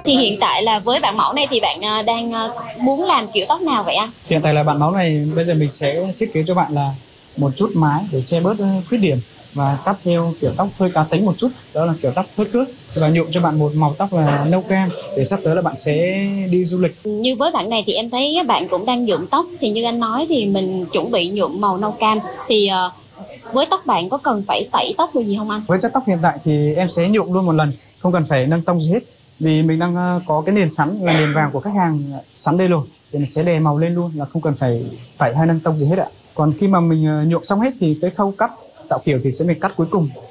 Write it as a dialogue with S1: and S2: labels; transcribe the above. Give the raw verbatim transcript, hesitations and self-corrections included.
S1: Thì hiện tại là với bản mẫu này thì bạn à, đang à, muốn làm kiểu tóc nào vậy anh?
S2: Hiện tại là bản mẫu này bây giờ mình sẽ thiết kế cho bạn là một chút mái để che bớt khuyết điểm và cắt theo kiểu tóc hơi cá tính một chút, đó là kiểu tóc phớt cướp, và nhuộm cho bạn một màu tóc là nâu cam để sắp tới là bạn sẽ đi du lịch.
S1: Như với bạn này thì em thấy bạn cũng đang nhuộm tóc, thì như anh nói thì mình chuẩn bị nhuộm màu nâu cam, thì à, với tóc bạn có cần phải tẩy tóc hay gì không anh?
S2: Với chất tóc hiện tại thì em sẽ nhuộm luôn một lần, không cần phải nâng tông gì hết, vì mình đang có cái nền sẵn là nền vàng của khách hàng sẵn đây rồi, thì mình sẽ đè màu lên luôn, là không cần phải phải hay nâng tông gì hết ạ. Còn khi mà mình nhuộm xong hết thì cái khâu cắt tạo kiểu thì sẽ mình cắt cuối cùng.